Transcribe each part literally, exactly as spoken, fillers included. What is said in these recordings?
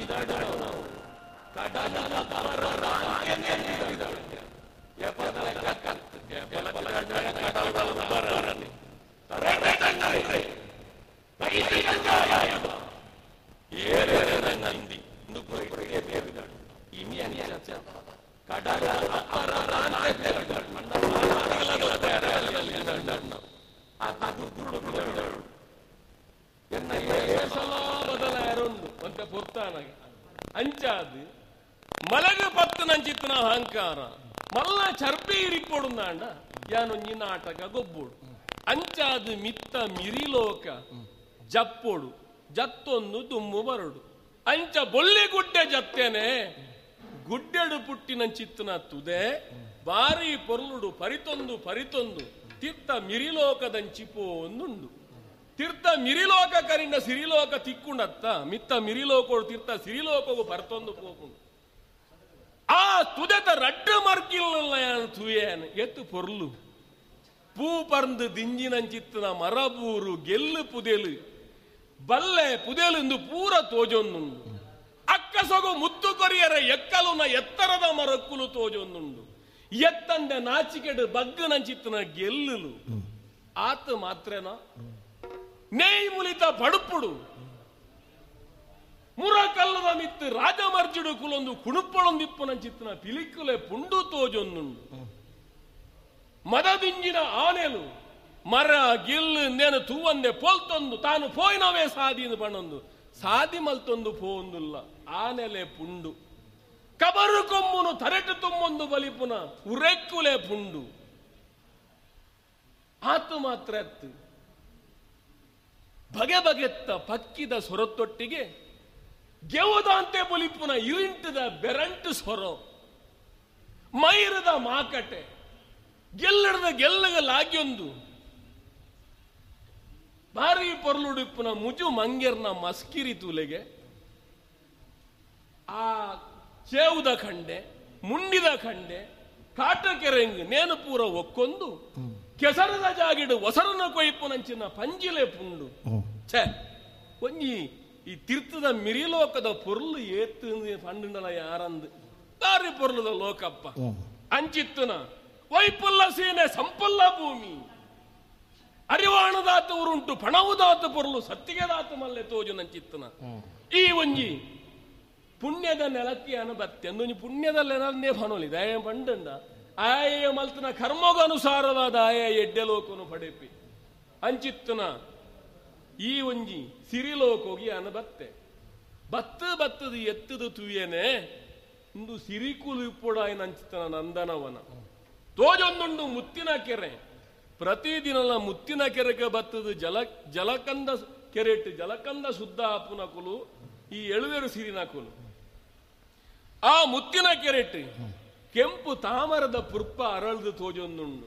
ಬದಲಾಯರೊಂದು ಅಂತ ಪೊತ್ತಾನ ಅಂಚಾದು ಮಲಗು ಪತ್ತು ನಂಚಿತ್ತನ ಅಹಂಕಾರ ಮಲ್ಲ ಚರ್ಪಿ ಇರಿಕೊಡುಂದಾಂಡ ಯಾನೊಂಜಿ ನಾಟಕ ಗೊಬ್ಬೊಡು ಅಂಚಾದು ಮಿತ್ತ ಮಿರಿಲೋಕ ಜಪ್ಪೊಡು ಜತ್ತೊಂದು ದುಮ್ಮು ಬರಡು ಅಂಚ ಬೊಳ್ಳಿ ಗುಡ್ಡೆ ಜತ್ತೇನೆ ಗುಡ್ಡೆಡು ಪುಟ್ಟಿನ ಚಿತ್ತನ ತುದೆ ಬಾರಿ ಪೊರ್ಲುಡು ಪರಿತೊಂದು ಪರಿತೊಂದು ತೀರ್ಥ ಮಿರಿಲೋಕದಂಚಿಪೋ ಒಂದುಂಡು ತೀರ್ಥ ಮಿರಿಲೋಕ ಕರಿಂದ ಸಿರಿಲೋಕ ತಿಕ್ಕುಂಡತ್ತ ಮಿತ್ತ ಮಿರಿಲೋಕೋಡು ತೀರ್ಥ ಸಿರಿಲೋಕವು ಪರತೊಂದು ಪೋಕುಂಡು ಆ ತುದೆತ ರಡ್ಡು ಮರ್ಕಿಲ್ಲ ತುಯೇನು ಎತ್ತು ಪೊರ್ಲು ಪೂ ಪರ್ದು ದಿಂಜಿನಂಚಿತ್ತನ ಮರಬೂರು ಗೆಲ್ಲು ಪುದೆಲು ಬಲ್ಲೆ ಪುದೆಲು ಪೂರ ತೋಜೊಂದುಂಡು ಅಕ್ಕಸೊಗು ಮುತ್ತು ಕೊರಿಯರ ಎಕ್ಕಲುನ ಎತ್ತರದ ಮರಕ್ಕುಲು ತೋಜೊಂದುಂಡು ಎತ್ತಂದೆ ನಾಚಿಕೆಡು ಬಗ್ಗನಂಚಿತ್ತನ ಗೆಲ್ಲುಲು ಆತ ಮಾತ್ರೇನ ನೇಯ್ ಮುಲಿತ ಪಡುಪುಡು ಮುರಕಲ್ಲದ ಮಿತ್ತು ರಾಜಮರ್ಜುಡು ಕುಲೊಂದು ಕುಣುಪ್ಪಳೊಂದಿಪ್ಪನಂಚಿತ್ತನ ಪಿಲಿಕ್ಕುಲೆ ಪುಂಡು ತೋಜೊಂದುಂಡು ಮದದಿಂಜಿನ ಆನೆಲು ಮರ ಗಿಲ್ಲು ನೇನು ತೂವಂದೆ ಪೋಲ್ತೊಂದು ತಾನು ಪೋಯ್ನವೇ ಸಾದಿನ ಬಣ್ಣೊಂದು ಸಾದಿ ಮಲ್ತೊಂದು ಪೋಂದುಲ್ಲ ಆನೆಲೆ ಪುಂಡು ಕಬರು ಕೊಮ್ಮುನು ತರೆಟು ತುಂಬೊಂದು ಬಲಿಪುನ ಉರೆಕ್ಕುಲೆ ಪುಂಡು ಆತು ಮಾತ್ರ ಎತ್ತು ಬಗೆ ಬಗೆತ್ತ ಪಕ್ಕಿದ ಸೊರತೊಟ್ಟಿಗೆ ಗೆವುದಂತೆ ಬಲಿಪುನ ಇರಿಂಟದ ಬೆರಂಟು ಸೊರೋ ಮೈರದ ಮಾಕಟೆ ಗೆಲ್ಲಡದ ಗೆಲ್ಲಗಲಾಗ್ಯೊಂದು ಭಾರಿ ಪೊರ್ಲುಡಿಪ್ಪುನ ಮುಜು ಮಂಗೆರ್ನ ಮಸ್ಕಿರಿ ತೂಲೆಗೆ ಆ ಚೇವುದ ಖಂಡೆ ಮುಂಡಿದ ಖಂಡೆ ಕಾಟಕೆರೆಂಗ್ ನೇನು ಪೂರ ಒಕ್ಕೊಂದು ಕೆಸರದ ಜಾಗಿಡು ಒಸರನ ಕೊಯ್ಪುನಂಚಿನ ಪಂಜಿಲೆ ಪುಂಡು ಛೆ ಒಂಜಿ ಈ ತೀರ್ಥದ ಮಿರಿಲೋಕದ ಪೊರ್ಲು ಏತ್ತು ಪಂಡಿಂಡಲ ಯಾರಂದು ದಾರಿ ಪೊರ್ಲುದ ಲೋಕಪ್ಪ ಅಂಚಿತ್ತುನ ವೈಪುಲ್ಲ ಸೀನೆ ಸಂಪಲ್ಲ ಭೂಮಿ ಅರಿವಾಣದಾತ ಉರುಂಟು ಪಣವುದಾತ ಪೊರ್ಲು ಸತ್ತಿಗೆದಾತ ಮಲ್ಲೆ ತೋಜು ನಂಚಿತ್ತನ ಈ ಒಂಜಿ ಪುಣ್ಯದ ನೆಲಕ್ಕೆ ಅನುಬತ್ತೆ ಅಂದು ಪುಣ್ಯದ ನೆಲನ್ನೇ ಪಣೋಲಿ ದಯ ಪಂಡಂಡ ಆಯ ಮಲ್ತನ ಕರ್ಮಗನುಸಾರವಾದ ಆಯ ಎಡ್ಡೆ ಲೋಕನು ಪಡೆಪಿ ಅಂಚಿತ್ತನ ಈ ಒಂಜಿ ಸಿರಿಲೋಕೋಗಿ ಅನುಬತ್ತೆ ಬತ್ತ ಬತ್ತದು ಎತ್ತದು ತುಯೇನೆ ಇಂದು ಸಿರಿಕುಲು ಇಪ್ಪುಡಾಯಿ ನಂಚಿತ್ತನ ನಂದನವನ ತೋಜೊಂದುಂಡು ಮುತ್ತಿನ ಕೆರೆ ಪ್ರತಿದಿನಲ ಮುತ್ತಿನ ಕೆರೆಗೆ ಬತ್ತದು ಜಲ ಜಲಕಂದ ಕೆರೆಟ್ಟು ಜಲಕಂದ ಶುದ್ಧ ಆಪುನ ಕುಲು ಈ ಎಳುವೆರು ಸಿರಿನ ಕುಲು ಆ ಮುತ್ತಿನ ಕೆರೆಟ್ಟು ಕೆಂಪು ತಾಮರದ ಪುರ್ಪ ಅರಳ್ದು ತೋಜೊಂದುಂಡು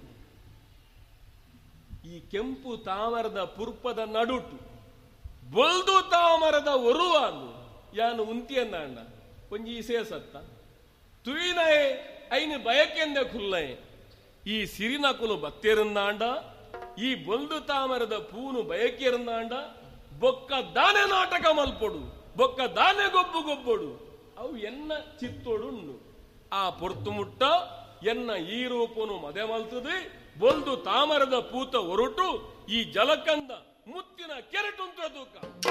ಈ ಕೆಂಪು ತಾಮರದ ಪುರ್ಪದ ನಡುಟು ಬೊಲ್ದು ತಾಮರದ ಒರುವಾದು ಯಾನು ಉಂತಿಯನ್ನ ಒಂಜಿ ಸೇಸತ್ತ ತುಯಿನಯೇ ಐನು ಬಯಕೆಂದೆ ಕುಲ್ಲಯೇ ಈ ಸಿರಿನ ಕುಲು ಬತ್ತೇರುಂದಾಂಡ ಈ ಬೊಲ್ದು ತಾಮರದ ಪೂನು ಬಯಕೆರುಂದಾಂಡ ಬೊಕ್ಕ ದಾನೆ ನಾಟಕ ಮಲ್ಪೊಡು ಬೊಕ್ಕ ದಾನೆ ಗೊಬ್ಬು ಗೊಬ್ಬೊಡು ಅವು ಎನ್ನ ಚಿತ್ತೋಡುಂಡು ಆ ಪೊರ್ತು ಮುಟ್ಟ ಎನ್ನ ಈ ರೂಪನು ಮದೆ ಮಲ್ತದೆ ಬೊಲ್ದು ತಾಮರದ ಪೂತ ಹೊರಟು ಈ ಜಲಕಂದ ಮುತ್ತಿನ ಕೆರೆಟುಂತ ತೂಕ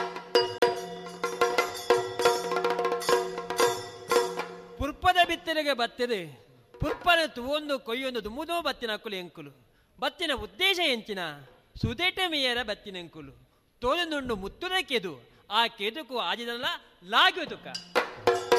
ಪುರ್ಪದ ಬಿತ್ತನೆಗೆ ಬತ್ತದೆ ಪುರ್ಪನ ತುವೊಂದು ಕೊಯ್ಯೊಂದು ದುಮ್ಮುದೋ ಬತ್ತಿನ ಅಕ್ಕುಲು ಎಂಕುಲು ಬತ್ತಿನ ಉದ್ದೇಶ ಎಂಚಿನ ಸುದೇಟ ಮೇಯರ ಬತ್ತಿನ ಎಂಕುಲು ತೋಜೊಂದುಂಡು ಮುತ್ತುನ ಕೆದು ಆ ಕೆದುಕು ಆಜಿದಲ್ಲ ಲಾಗ್ಯೋತುಕ